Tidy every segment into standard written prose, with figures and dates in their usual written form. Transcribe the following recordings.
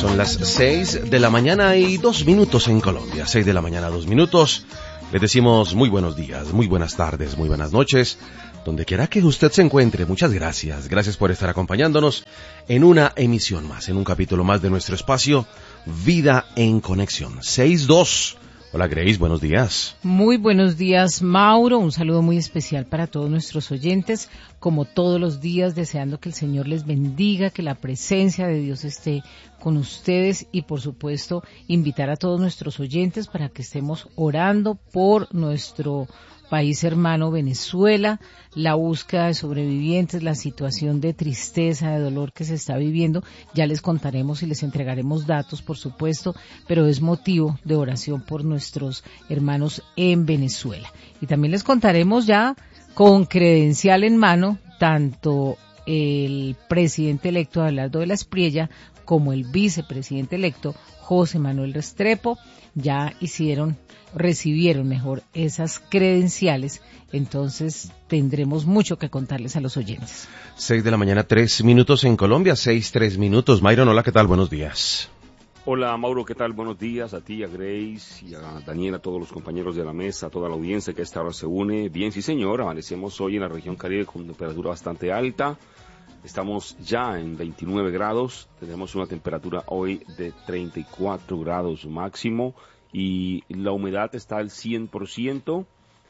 Son las 6 de la mañana y 2 minutos en Colombia. 6 de la mañana, 2 minutos. Les decimos muy buenos días, muy buenas tardes, muy buenas noches. Donde quiera que usted se encuentre, muchas gracias. Gracias por estar acompañándonos en una emisión más, en un capítulo más de nuestro espacio Vida en Conexión. 6-2. Hola Grace, buenos días. Muy buenos días, Mauro. Un saludo muy especial para todos nuestros oyentes. Como todos los días, deseando que el Señor les bendiga, que la presencia de Dios esté con ustedes y, por supuesto, invitar a todos nuestros oyentes para que estemos orando por nuestro país hermano Venezuela, la búsqueda de sobrevivientes, la situación de tristeza, de dolor que se está viviendo. Ya les contaremos y les entregaremos datos, por supuesto, pero es motivo de oración por nuestros hermanos en Venezuela. Y también les contaremos ya con credencial en mano, tanto el presidente electo Abelardo de la Espriella como el vicepresidente electo José Manuel Restrepo ya recibieron esas credenciales. Entonces tendremos mucho que contarles a los oyentes. 6 de la mañana, 3 minutos en Colombia, 6-3 minutos. Myron, hola, ¿qué tal? Buenos días. Hola Mauro, ¿qué tal? Buenos días a ti, a Grace y a Daniel, a todos los compañeros de la mesa, a toda la audiencia que a esta hora se une. Bien, sí señor, amanecemos hoy en la región Caribe con temperatura bastante alta. Estamos ya en 29 grados, tenemos una temperatura hoy de 34 grados máximo y la humedad está al 100%.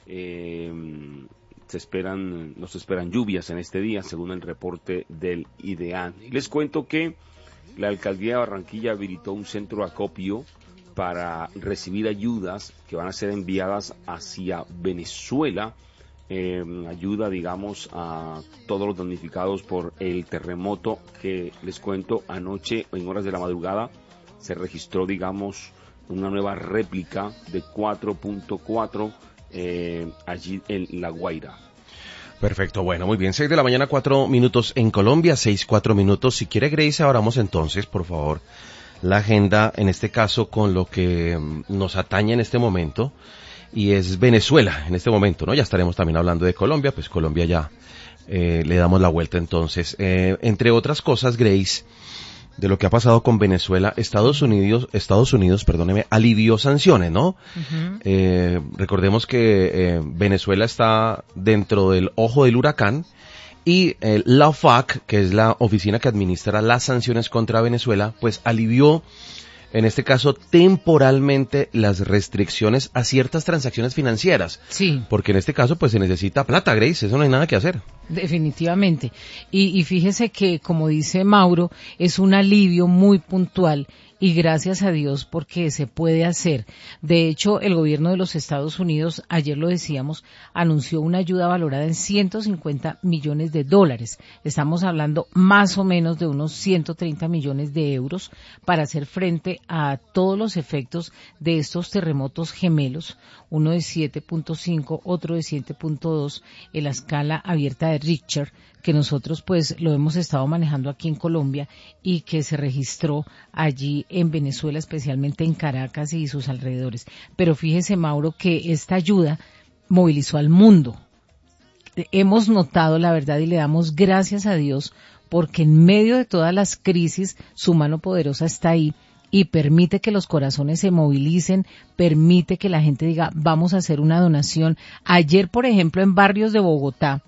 Nos esperan lluvias en este día, según el reporte del IDEAN. Y les cuento que la alcaldía de Barranquilla habilitó un centro de acopio para recibir ayudas que van a ser enviadas hacia Venezuela. Ayuda, digamos, a todos los damnificados por el terremoto que les cuento anoche en horas de la madrugada. Se registró, digamos, una nueva réplica de 4.4 allí en La Guaira. Perfecto, bueno, muy bien. 6 de la mañana, 4 minutos en Colombia, 6-4 minutos. Si quiere, Grace, abramos entonces, por favor, la agenda, en este caso, con lo que nos atañe en este momento, y es Venezuela en este momento, ¿no? Ya estaremos también hablando de Colombia, pues Colombia ya le damos la vuelta entonces. Entre otras cosas, Grace, de lo que ha pasado con Venezuela, Estados Unidos, alivió sanciones, ¿no? Uh-huh. Recordemos que Venezuela está dentro del ojo del huracán y la OFAC, que es la oficina que administra las sanciones contra Venezuela, pues alivió, en este caso, temporalmente las restricciones a ciertas transacciones financieras. Sí. Porque en este caso, pues se necesita plata, Grace, eso no hay nada que hacer. Definitivamente. Y fíjese que, como dice Mauro, es un alivio muy puntual y gracias a Dios porque se puede hacer. De hecho, el gobierno de los Estados Unidos, ayer lo decíamos, anunció una ayuda valorada en $150 millones. Estamos hablando más o menos de unos 130 millones de euros para hacer frente a todos los efectos de estos terremotos gemelos, uno de 7.5, otro de 7.2 en la escala abierta de Richter, que nosotros pues lo hemos estado manejando aquí en Colombia y que se registró allí en Venezuela, especialmente en Caracas y sus alrededores. Pero fíjese, Mauro, que esta ayuda movilizó al mundo. Hemos notado, la verdad, y le damos gracias a Dios, porque en medio de todas las crisis, su mano poderosa está ahí y permite que los corazones se movilicen, permite que la gente diga, vamos a hacer una donación. Ayer, por ejemplo, en barrios de Bogotá,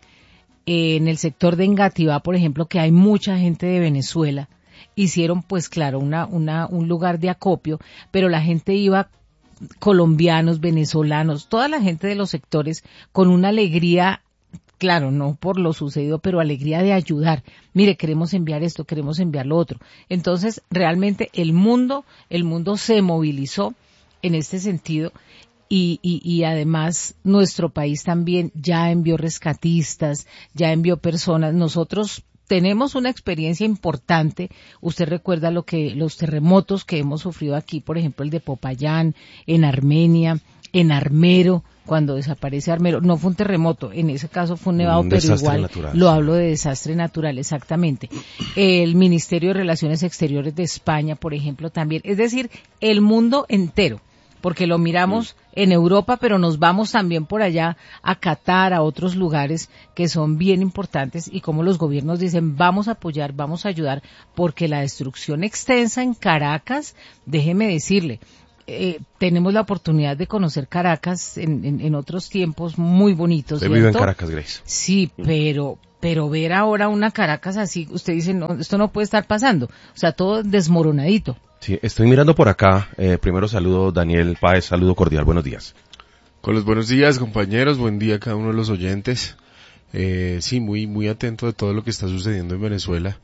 en el sector de Engativá, por ejemplo, que hay mucha gente de Venezuela, hicieron, pues claro, un lugar de acopio, pero la gente iba, colombianos, venezolanos, toda la gente de los sectores, con una alegría, claro, no por lo sucedido, pero alegría de ayudar. Mire, queremos enviar esto, queremos enviar lo otro. Entonces, realmente el mundo se movilizó en este sentido. Y además nuestro país también ya envió rescatistas, ya envió personas. Nosotros tenemos una experiencia importante. Usted recuerda los terremotos que hemos sufrido aquí, por ejemplo el de Popayán, en Armenia, en Armero, cuando desaparece Armero. No fue un terremoto, en ese caso fue un nevado, pero igual natural, lo hablo de desastre natural, exactamente. El Ministerio de Relaciones Exteriores de España, por ejemplo, también. Es decir, el mundo entero. porque lo miramos en Europa, pero nos vamos también por allá a Qatar, a otros lugares que son bien importantes, y como los gobiernos dicen, vamos a apoyar, vamos a ayudar, porque la destrucción extensa en Caracas, déjeme decirle, tenemos la oportunidad de conocer Caracas en otros tiempos muy bonitos. Usted vive en Caracas, Grace. Sí, pero ver ahora una Caracas así, usted dice, no, esto no puede estar pasando. O sea, todo desmoronadito. Sí, estoy mirando por acá. Primero saludo Daniel Páez, saludo cordial, buenos días. Con los buenos días, compañeros, buen día a cada uno de los oyentes. Sí, muy atento de todo lo que está sucediendo en Venezuela.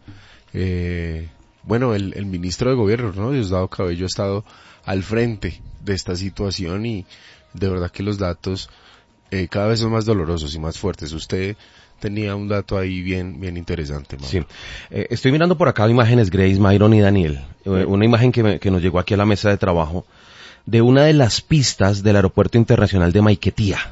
Bueno, el ministro de Gobierno, ¿no? Diosdado Cabello, ha estado al frente de esta situación y de verdad que los datos cada vez son más dolorosos y más fuertes. Usted tenía un dato ahí bien interesante, Mauro. Sí, estoy mirando por acá imágenes, Grace, Myron y Daniel. Una imagen que nos llegó aquí a la mesa de trabajo de una de las pistas del Aeropuerto Internacional de Maiquetía.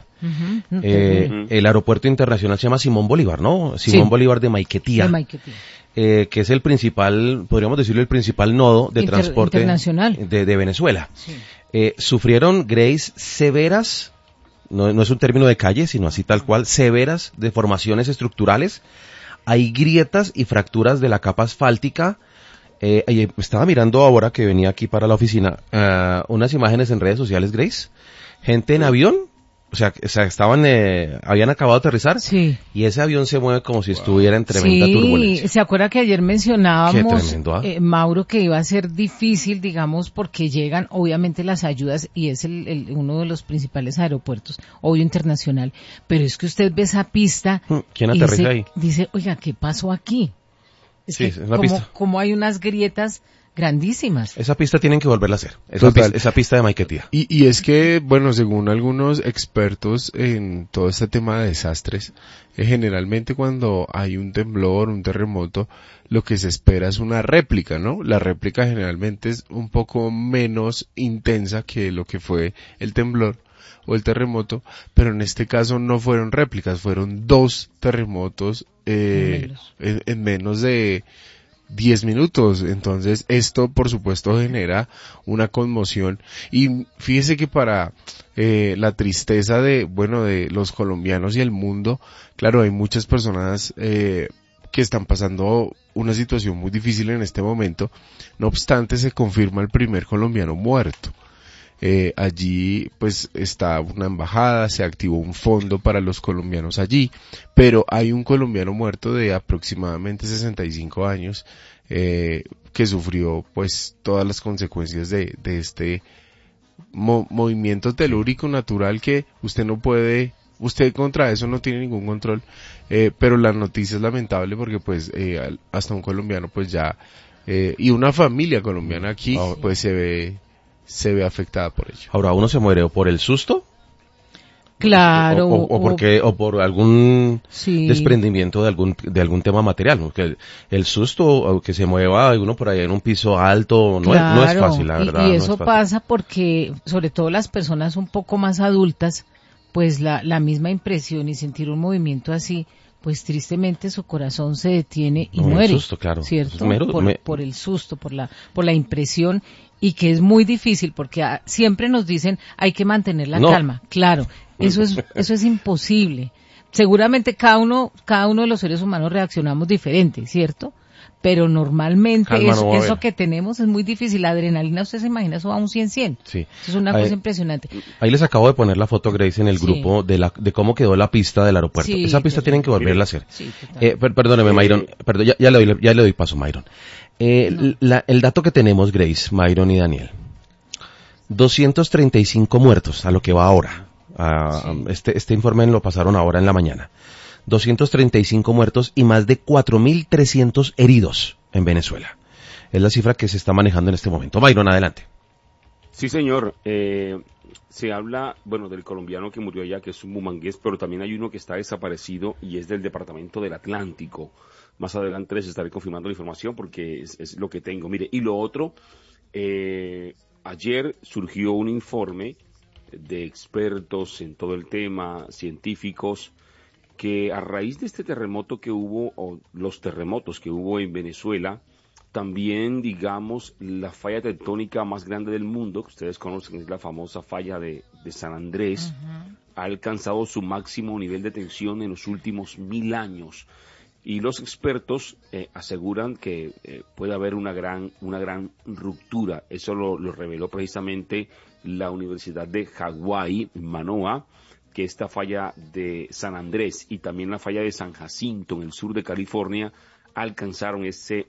El aeropuerto internacional se llama Simón Bolívar, ¿no? Simón Bolívar de Maiquetía. De Maiquetía. Que es el principal, podríamos decirlo, el principal nodo de transporte internacional de Venezuela. Sí. Sufrieron, Grace, severas, no es un término de calle, sino así tal cual, severas deformaciones estructurales. Hay grietas y fracturas de la capa asfáltica. Estaba mirando ahora que venía aquí para la oficina unas imágenes en redes sociales, Grace. Gente en avión. O sea, habían acabado de aterrizar, sí, y ese avión se mueve como si estuviera en tremenda turbulencia. ¿Se acuerda que ayer mencionábamos, tremendo, Mauro, que iba a ser difícil, digamos, porque llegan obviamente las ayudas y es uno de los principales aeropuertos, obvio internacional, pero es que usted ve esa pista. ¿Quién aterriza ahí? Dice, oiga, ¿qué pasó aquí? Es una pista. Como hay unas grietas grandísimas. Esa pista tienen que volverla a hacer. Esa pista de Maiquetía. Y es que, bueno, según algunos expertos en todo este tema de desastres, generalmente cuando hay un temblor, un terremoto, lo que se espera es una réplica, ¿no? La réplica generalmente es un poco menos intensa que lo que fue el temblor o el terremoto, pero en este caso no fueron réplicas, fueron 2 terremotos en menos de 10 minutos. Entonces esto por supuesto genera una conmoción, y fíjese que para la tristeza de los colombianos y el mundo, claro, hay muchas personas que están pasando una situación muy difícil en este momento. No obstante, se confirma el primer colombiano muerto. Allí pues está una embajada, se activó un fondo para los colombianos allí, pero hay un colombiano muerto de aproximadamente 65 años que sufrió pues todas las consecuencias de este movimiento telúrico natural que usted contra eso no tiene ningún control, pero la noticia es lamentable porque pues hasta un colombiano pues ya y una familia colombiana aquí pues se ve afectada por ello. Ahora, uno se muere o por el susto, claro, o por algún desprendimiento de algún tema material, porque el susto que se mueva uno por allá en un piso alto no es fácil, la verdad. Y eso pasa porque, sobre todo las personas un poco más adultas, pues la misma impresión y sentir un movimiento así, pues tristemente su corazón se detiene y muere. El susto, claro. ¿Cierto? Por el susto, por la impresión, y que es muy difícil porque siempre nos dicen hay que mantener la calma. Claro, eso es imposible. Seguramente cada uno de los seres humanos reaccionamos diferente, ¿cierto? Pero normalmente eso que tenemos es muy difícil. La adrenalina, usted se imagina, eso va a un 100. Sí. Eso es una cosa impresionante. Ahí les acabo de poner la foto, Grace, en el grupo de cómo quedó la pista del aeropuerto. Sí, esa pista tienen que volverla a hacer. Sí, perdóneme, Myron. Ya le doy paso, Myron. El dato que tenemos, Grace, Myron y Daniel. 235 muertos a lo que va ahora. Este informe lo pasaron ahora en la mañana. 235 muertos y más de 4.300 heridos en Venezuela. Es la cifra que se está manejando en este momento. Myron, adelante. Sí, señor. Se habla, del colombiano que murió allá, que es un bumangués, pero también hay uno que está desaparecido y es del departamento del Atlántico. Más adelante les estaré confirmando la información porque es lo que tengo. Mire, y lo otro, ayer surgió un informe de expertos en todo el tema, científicos, que a raíz de este terremoto que hubo, o los terremotos que hubo en Venezuela, también, digamos, la falla tectónica más grande del mundo, que ustedes conocen, es la famosa falla de San Andrés, ha alcanzado su máximo nivel de tensión en los últimos 1000 años. Y los expertos aseguran que puede haber una gran ruptura. Eso lo reveló precisamente la Universidad de Hawái, Manoa, que esta falla de San Andrés y también la falla de San Jacinto en el sur de California alcanzaron ese